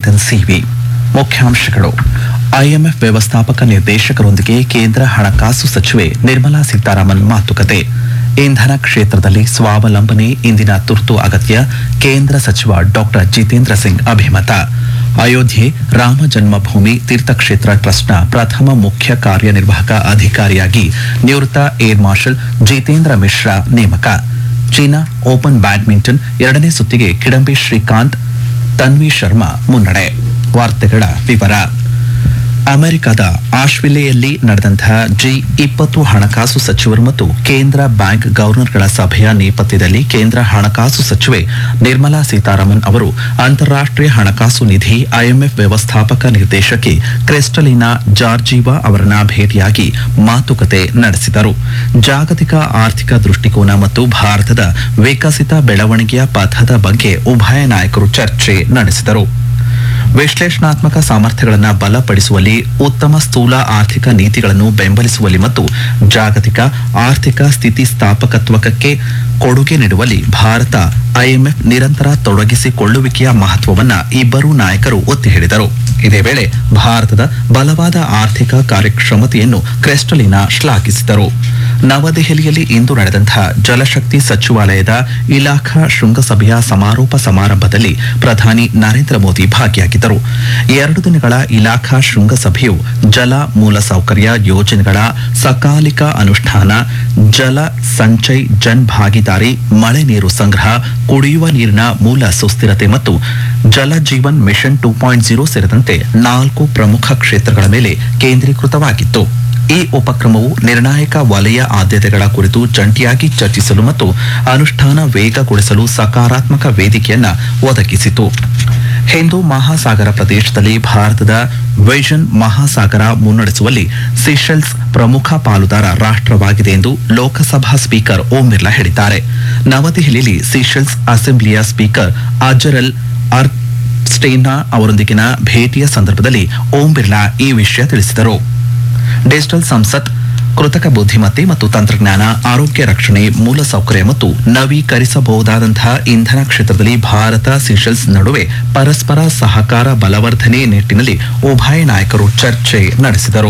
ಎನ್ಸಿವಿ. ಮುಖ್ಯಾಂಶಗಳು. ಐಎಂಎಫ್ ವ್ಯವಸ್ಥಾಪಕ ನಿರ್ದೇಶಕರೊಂದಿಗೆ ಕೇಂದ್ರ ಹಣಕಾಸು ಸಚಿವೆ ನಿರ್ಮಲಾ ಸೀತಾರಾಮನ್ ಮಾತುಕತೆ. ಇಂಧನ ಕ್ಷೇತ್ರದಲ್ಲಿ ಸ್ವಾವಲಂಬನೆ ಇಂದಿನ ತುರ್ತು ಅಗತ್ಯ. ಕೇಂದ್ರ ಸಚಿವ ಡಾಕ್ಟರ್ ಜಿತೇಂದ್ರ ಸಿಂಗ್ ಅಭಿಮತ. ಅಯೋಧ್ಯೆ ರಾಮ ಜನ್ಮಭೂಮಿ ತೀರ್ಥಕ್ಷೇತ್ರ ಟ್ರಸ್ಟ್ನ ಪ್ರಥಮ ಮುಖ್ಯ ಕಾರ್ಯನಿರ್ವಾಹಕ ಅಧಿಕಾರಿಯಾಗಿ ನಿವೃತ್ತ ಏರ್ ಮಾರ್ಷಲ್ ಜಿತೇಂದ್ರ ಮಿಶ್ರಾ ನೇಮಕ. ಚೀನಾ ಓಪನ್ ಬ್ಯಾಡ್ಮಿಂಟನ್ 2ನೇ ಸುತ್ತಿಗೆ ಕಿಡಂಬಿ ಶ್ರೀಕಾಂತ್, ತನ್ವಿ ಶರ್ಮಾ ಮುನ್ನಡೆ. ವಾರ್ತೆಗಳ ವಿವರ. ಅಮೆರಿಕದ ಆಶ್ವಿಲೆಯಲ್ಲಿ ನಡೆದಂತಹ G20 ಹಣಕಾಸು ಸಚಿವರು ಮತ್ತು ಕೇಂದ್ರ ಬ್ಯಾಂಕ್ ಗವರ್ನರ್ಗಳ ಸಭೆಯ ನೇಪಥ್ಯದಲ್ಲಿ ಕೇಂದ್ರ ಹಣಕಾಸು ಸಚಿವೆ ನಿರ್ಮಲಾ ಸೀತಾರಾಮನ್ ಅವರು ಅಂತಾರಾಷ್ಟ್ರೀಯ ಹಣಕಾಸು ನಿಧಿ IMF ವ್ಯವಸ್ಥಾಪಕ ನಿರ್ದೇಶಕಿ ಕ್ರಿಸ್ಟಲಿನಾ ಜಾರ್ಜಿವಾ ಅವರನ್ನ ಭೇಟಿಯಾಗಿ ಮಾತುಕತೆ ನಡೆಸಿದರು. ಜಾಗತಿಕ ಆರ್ಥಿಕ ದೃಷ್ಟಿಕೋನ ಮತ್ತು ಭಾರತದ ವಿಕಸಿತ ಬೆಳವಣಿಗೆಯ ಪಥದ ಬಗ್ಗೆ ಉಭಯ ನಾಯಕರು ಚರ್ಚೆ ನಡೆಸಿದರು. ವಿಶ್ಲೇಷಣಾತ್ಮಕ ಸಾಮರ್ಥ್ಯಗಳನ್ನು ಬಲಪಡಿಸುವಲ್ಲಿ, ಉತ್ತಮ ಸ್ಥೂಲ ಆರ್ಥಿಕ ನೀತಿಗಳನ್ನು ಬೆಂಬಲಿಸುವಲ್ಲಿ ಮತ್ತು ಜಾಗತಿಕ ಆರ್ಥಿಕ ಸ್ಥಿತಿಸ್ಥಾಪಕತ್ವಕ್ಕೆ ಕೊಡುಗೆ ನೀಡುವಲ್ಲಿ ಭಾರತ IMF ನಿರಂತರ ತೊಡಗಿಸಿಕೊಳ್ಳುವಿಕೆಯ ಮಹತ್ವವನ್ನು ಇಬ್ಬರೂ ನಾಯಕರು ಒತ್ತಿ ಹೇಳಿದರು. ಇದೇ ವೇಳೆ ಭಾರತದ ಬಲವಾದ ಆರ್ಥಿಕ ಕಾರ್ಯಕ್ಷಮತೆಯನ್ನು ಕ್ರಿಸ್ಟಲಿನಾ ಶ್ಲಾಘಿಸಿದರು. ನವದೆಹಲಿಯಲ್ಲಿ ಇಂದು ನಡೆದಂತಹ ಜಲಶಕ್ತಿ ಸಚಿವಾಲಯದ ಇಲಾಖಾ ಶೃಂಗಸಭೆಯ ಸಮಾರೋಪ ಸಮಾರಂಭದಲ್ಲಿ ಪ್ರಧಾನಿ ನರೇಂದ್ರ ಮೋದಿ ಭಾಗಿಯಾಗಿದ್ದರು. 2 ದಿನಗಳ ಇಲಾಖಾ ಶೃಂಗಸಭೆಯು ಜಲ ಮೂಲಸೌಕರ್ಯ ಯೋಜನೆಗಳ ಸಕಾಲಿಕ ಅನುಷ್ಠಾನ, ಜಲ ಸಂಚಯ್ ಜನ್ ಭಾಗಿದಾರಿ, ಮಳೆ ನೀರು ಸಂಗ್ರಹ, ಕುಡಿಯುವ ನೀರಿನ ಮೂಲ ಸುಸ್ಥಿರತೆ ಮತ್ತು ಜಲ ಜೀವನ್ ಮಿಷನ್ 2.0 ಸೇರಿದಂತೆ 4 ಪ್ರಮುಖ ಕ್ಷೇತ್ರಗಳ ಮೇಲೆ ಕೇಂದ್ರೀಕೃತವಾಗಿತ್ತು. ಈ ಉಪಕ್ರಮವು ನಿರ್ಣಾಯಕ ವಲಯ ಆದ್ಯತೆಗಳ ಕುರಿತು ಜಂಟಿಯಾಗಿ ಚರ್ಚಿಸಲು ಮತ್ತು ಅನುಷ್ಠಾನ ವೇಗಗೊಳಿಸಲು ಸಕಾರಾತ್ಮಕ ವೇದಿಕೆಯನ್ನ ಒದಗಿಸಿತು. ಹಿಂದೂ ಮಹಾಸಾಗರ ಪ್ರದೇಶದಲ್ಲಿ ಭಾರತದ ವಿಷನ್ ಮಹಾಸಾಗರ ಮುನ್ನಡೆಸುವಲ್ಲಿ ಸೀಶೆಲ್ಸ್ ಪ್ರಮುಖ ಪಾಲುದಾರ ರಾಷ್ಟ್ರವಾಗಿದೆ ಎಂದು ಲೋಕಸಭಾ ಸ್ಪೀಕರ್ ಓಂ ಬಿರ್ಲಾ ಹೇಳಿದ್ದಾರೆ. ನವದೆಹಲಿಯಲ್ಲಿ ಸೀಶೆಲ್ಸ್ ಅಸೆಂಬ್ಲಿಯ ಸ್ಪೀಕರ್ ಅಜರಲ್ ಅರ್ಸ್ಟೇನಾ ಅವರೊಂದಿಗಿನ ಭೇಟಿಯ ಸಂದರ್ಭದಲ್ಲಿ ಓಂ ಬಿರ್ಲಾ ಈ ವಿಷಯ ತಿಳಿಸಿದರು. ಡಿಜಿಟಲ್ ಸಂಸತ್, ಕೃತಕ ಬುದ್ಧಿಮತ್ತೆ ಮತ್ತು ತಂತ್ರಜ್ಞಾನ, ಆರೋಗ್ಯ ರಕ್ಷಣೆ, ಮೂಲಸೌಕರ್ಯ ಮತ್ತು ನವೀಕರಿಸಬಹುದಾದಂತಹ ಇಂಧನ ಕ್ಷೇತ್ರದಲ್ಲಿ ಭಾರತ ಸೀಶೆಲ್ಸ್ ನಡುವೆ ಪರಸ್ಪರ ಸಹಕಾರ ಬಲವರ್ಧನೆ ನಿಟ್ಟಿನಲ್ಲಿ ಉಭಯ ನಾಯಕರು ಚರ್ಚೆ ನಡೆಸಿದರು.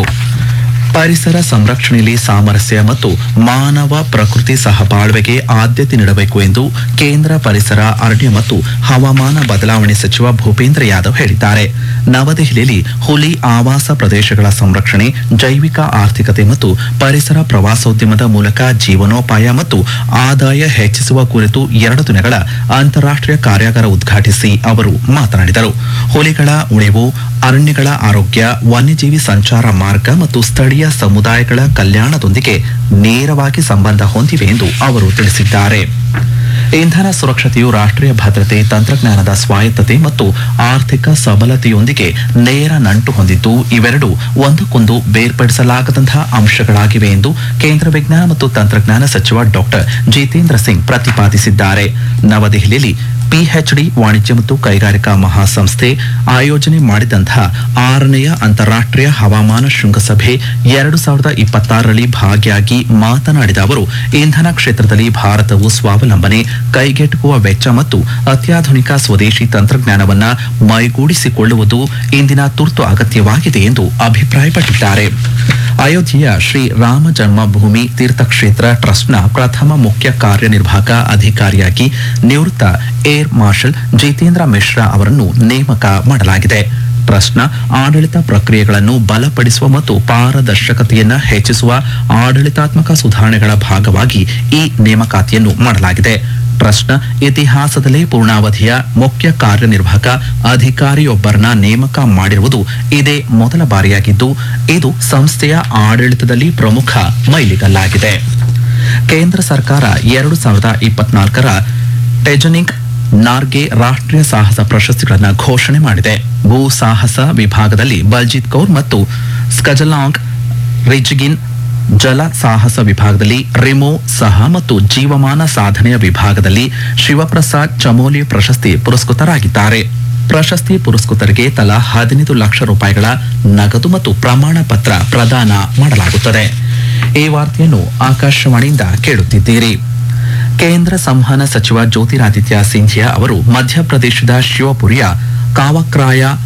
ಪರಿಸರ ಸಂರಕ್ಷಣೆಯಲ್ಲಿ ಸಾಮರಸ್ಯ ಮತ್ತು ಮಾನವ ಪ್ರಕೃತಿ ಸಹಬಾಳ್ವೆಗೆ ಆದ್ಯತೆ ನೀಡಬೇಕು ಎಂದು ಕೇಂದ್ರ ಪರಿಸರ, ಅರಣ್ಯ ಮತ್ತು ಹವಾಮಾನ ಬದಲಾವಣೆ ಸಚಿವ ಭೂಪೇಂದ್ರ ಯಾದವ್ ಹೇಳಿದ್ದಾರೆ. ನವದೆಹಲಿಯಲ್ಲಿ ಹುಲಿ ಆವಾಸ ಪ್ರದೇಶಗಳ ಸಂರಕ್ಷಣೆ, ಜೈವಿಕ ಆರ್ಥಿಕತೆ ಮತ್ತು ಪರಿಸರ ಪ್ರವಾಸೋದ್ಯಮದ ಮೂಲಕ ಜೀವನೋಪಾಯ ಮತ್ತು ಆದಾಯ ಹೆಚ್ಚಿಸುವ ಕುರಿತು 2 ದಿನಗಳ ಅಂತಾರಾಷ್ಟ್ರೀಯ ಕಾರ್ಯಾಗಾರ ಉದ್ಘಾಟಿಸಿ ಅವರು ಮಾತನಾಡಿದರು. ಹುಲಿಗಳ ಉಳಿವು, ಅರಣ್ಯಗಳ ಆರೋಗ್ಯ, ವನ್ಯಜೀವಿ ಸಂಚಾರ ಮಾರ್ಗ ಮತ್ತು ಸ್ಥಳೀಯ ಸಮುದಾಯಗಳ ಕಲ್ಯಾಣದೊಂದಿಗೆ ನೇರವಾಗಿ ಸಂಬಂಧ ಹೊಂದಿವೆ ಎಂದು ಅವರು ತಿಳಿಸಿದ್ದಾರೆ. ಇಂಧನ ಸುರಕ್ಷತೆಯು ರಾಷ್ಟ್ರೀಯ ಭದ್ರತೆ, ತಂತ್ರಜ್ಞಾನದ ಸ್ವಾಯತ್ತತೆ ಮತ್ತು ಆರ್ಥಿಕ ಸಬಲತೆಯೊಂದಿಗೆ ನೇರ ನಂಟು ಹೊಂದಿದ್ದು, ಇವೆರಡೂ ಒಂದಕ್ಕೊಂದು ಬೇರ್ಪಡಿಸಲಾಗದಂತಹ ಅಂಶಗಳಾಗಿವೆ ಎಂದು ಕೇಂದ್ರ ವಿಜ್ಞಾನ ಮತ್ತು ತಂತ್ರಜ್ಞಾನ ಸಚಿವ ಡಾಕ್ಟರ್ ಜಿತೇಂದ್ರ ಸಿಂಗ್ ಪ್ರತಿಪಾದಿಸಿದ್ದಾರೆ. ನವದೆಹಲಿಯಲ್ಲಿ PhD ವಾಣಿಜ್ಯ ಮತ್ತು ಕೈಗಾರಿಕಾ ಮಹಾಸಂಸ್ಥೆ ಆಯೋಜನೆ ಮಾಡಿದಂತಹ 6ನೇ ಅಂತಾರಾಷ್ಟ್ರೀಯ ಹವಾಮಾನ ಶೃಂಗಸಭೆ 2026ರಲ್ಲಿ ಭಾಗಿಯಾಗಿ ಮಾತನಾಡಿದ ಅವರು, ಇಂಧನ ಕ್ಷೇತ್ರದಲ್ಲಿ ಭಾರತವು ಸ್ವಾವಲಂಬನೆ, ಕೈಗೆಟುಕುವ ವೆಚ್ಚ ಮತ್ತು ಅತ್ಯಾಧುನಿಕ ಸ್ವದೇಶಿ ತಂತ್ರಜ್ಞಾನವನ್ನು ಮೈಗೂಡಿಸಿಕೊಳ್ಳುವುದು ಇಂದಿನ ತುರ್ತು ಅಗತ್ಯವಾಗಿದೆ ಎಂದು ಅಭಿಪ್ರಾಯಪಟ್ಟಿದ್ದಾರೆ. ಅಯೋಧ್ಯೆಯ ಶ್ರೀ ರಾಮ ಜನ್ಮಭೂಮಿ ತೀರ್ಥಕ್ಷೇತ್ರ ಟ್ರಸ್ಟ್ನ ಪ್ರಥಮ ಮುಖ್ಯ ಕಾರ್ಯನಿರ್ವಾಹಕ ಅಧಿಕಾರಿಯಾಗಿ ನಿವೃತ್ತ ಏರ್ ಮಾರ್ಷಲ್ ಜಿತೇಂದ್ರ ಮಿಶ್ರಾ ಅವರನ್ನು ನೇಮಕ ಮಾಡಲಾಗಿದೆ. ಟ್ರಸ್ಟ್ನ ಆಡಳಿತ ಪ್ರಕ್ರಿಯೆಗಳನ್ನು ಬಲಪಡಿಸುವ ಮತ್ತು ಪಾರದರ್ಶಕತೆಯನ್ನು ಹೆಚ್ಚಿಸುವ ಆಡಳಿತಾತ್ಮಕ ಸುಧಾರಣೆಗಳ ಭಾಗವಾಗಿ ಈ ನೇಮಕಾತಿಯನ್ನು ಮಾಡಲಾಗಿದೆ. ಟ್ರಸ್ಟ್ನ ಇತಿಹಾಸದಲ್ಲೇ ಪೂರ್ಣಾವಧಿಯ ಮುಖ್ಯ ಕಾರ್ಯನಿರ್ವಾಹಕ ಅಧಿಕಾರಿಯೊಬ್ಬರನ್ನ ನೇಮಕ ಮಾಡಿರುವುದು ಇದೇ ಮೊದಲ ಬಾರಿಯಾಗಿದ್ದು, ಇದು ಸಂಸ್ಥೆಯ ಆಡಳಿತದಲ್ಲಿ ಪ್ರಮುಖ ಮೈಲಿಗಲ್ಲಾಗಿದೆ. ಕೇಂದ್ರ ಸರ್ಕಾರ 2024ರ ಟೆಜನಿಕ್ ನಾರ್ಗೆ ರಾಷ್ಟ್ರೀಯ ಸಾಹಸ ಪ್ರಶಸ್ತಿಗಳನ್ನು ಘೋಷಣೆ ಮಾಡಿದೆ. ಭೂ ಸಾಹಸ ವಿಭಾಗದಲ್ಲಿ ಬಲ್ಜಿತ್ ಕೌರ್ ಮತ್ತು ಸ್ಕಜಲಾಂಗ್ ರಿಜ್ಗಿನ್, ಜಲ ಸಾಹಸ ವಿಭಾಗದಲ್ಲಿ ರಿಮೋ ಸಹ ಮತ್ತು ಜೀವಮಾನ ಸಾಧನೆಯ ವಿಭಾಗದಲ್ಲಿ ಶಿವಪ್ರಸಾದ್ ಚಮೋಲಿ ಪ್ರಶಸ್ತಿ ಪುರಸ್ಕೃತರಾಗಿದ್ದಾರೆ. ಪ್ರಶಸ್ತಿ ಪುರಸ್ಕೃತರಿಗೆ ತಲಾ 15 ಲಕ್ಷ ರೂಪಾಯಿಗಳ ನಗದು ಮತ್ತು ಪ್ರಮಾಣ ಪತ್ರ ಪ್ರದಾನ ಮಾಡಲಾಗುತ್ತದೆ. ಈ ವಾರ್ತೆಯನ್ನು ಆಕಾಶವಾಣಿಯಿಂದ ಕೇಳುತ್ತಿದ್ದೀರಿ. ಕೇಂದ್ರ ಸಂವಹನ ಸಚಿವ ಜ್ಯೋತಿರಾದಿತ್ಯ ಸಿಂಧಿಯಾ ಅವರು ಮಧ್ಯಪ್ರದೇಶದ ಶಿವಪುರಿಯ ಕಾವಕ್ರಾಯ